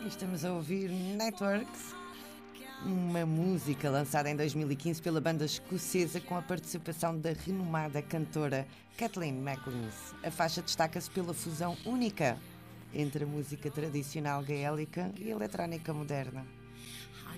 Estamos a ouvir Networks, uma música lançada em 2015 pela banda escocesa com a participação da renomada cantora Kathleen McLeese. A faixa destaca-se pela fusão única entre a música tradicional gaélica e a eletrónica moderna.